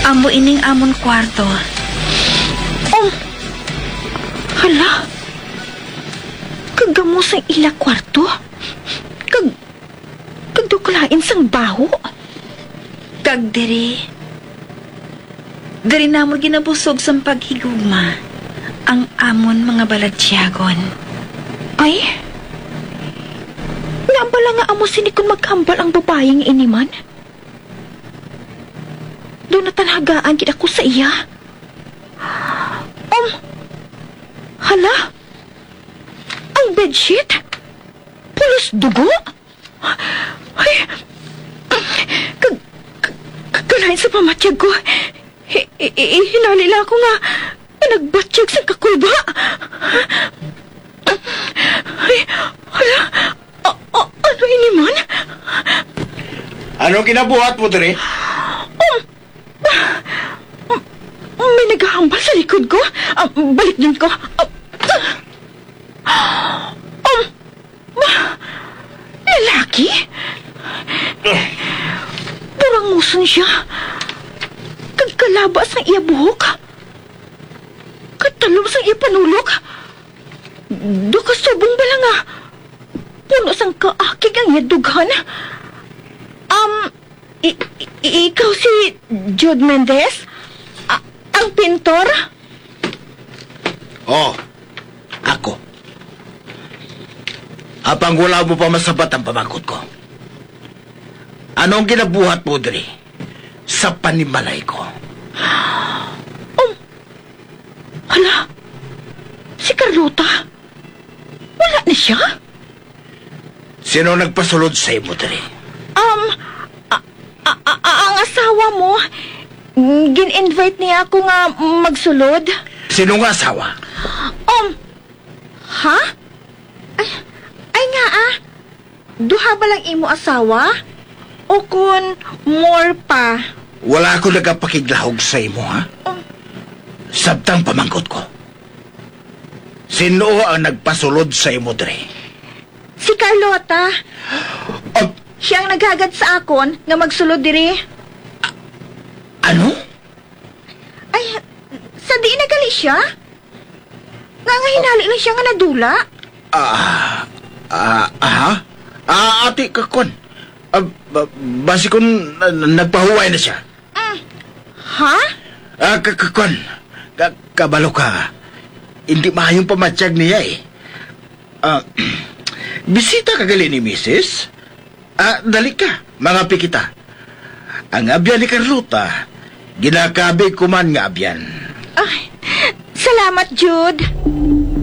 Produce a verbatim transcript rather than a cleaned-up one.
Amo ining amon kwarto. Oh! Hala! Kagamo sa ila kwarto? Kag... Kagdukulain sang baho? Kag diri. Diri namo ginabusog sa paghigugma ang amon mga baladsyagon. Ay? Nga bala nga amo sinikon maghambal ang babayeng iniman? Doon na tanhagaan gid ako sa iya. Um, hala? Ang bedsheet? Pulos dugo? Ay, kag, kag, kagalain sa pamatyag ko. Hi, hi, hi, hinalila ko nga nagbatsyag sa kakulba. Ay, hala? A, a, ano ini man? Anong kinabuhat mo, Dre? Um, um, may naghahambal sa likod ko. Um, balik din ko. Um, um, lalaki? Parang muson siya. Kagkalabas ng iya buhok. Katalom sa iya panulok. Duka subong bala nga. Puno sang kaakig ang iya dughan. Um, i- i- ikaw si Jude Mendez? A- ang pintor? Oo, ako. Apang wala mo pa masabat ang pamangkot ko. Anong kinabuhat mo, Dre, sa panimalay ko? Um, hala, si Carlota? Wala na siya? Sino nagpasulod sa imo, Dre? Um, a- a- a- ang asawa mo, gin-invite niya ako nga magsulod. Sino nga asawa? Um, ha? Ay, ay nga ah. Duha ba lang imo asawa? O kun more pa? Wala ako nagapakiglahog sa imo, ha? Um, Sabtang pamangkot ko. Sino ang nagpasulod sa imo, Dre? si Carlota. Oh, Siyang naghagad sa akon nga magsulod diri. ano? Ay, sa di nagali siya? Nga nga hinali lang siya nga nadula. Ah, ah, aha? Ah, ate, kakon. Ah, ba- basi kung na- nagpahuway na siya. Mm. Ha? Ah, kakon. Ka kabalo ka. Hindi mahayong pamatsyag niya eh. Ah, bisita ka gali ni Missus? Ah, dali ka, mga pikita. Ang abyan ni Carlota, ginakabi ko man nga abyan. Ay, salamat, Jude.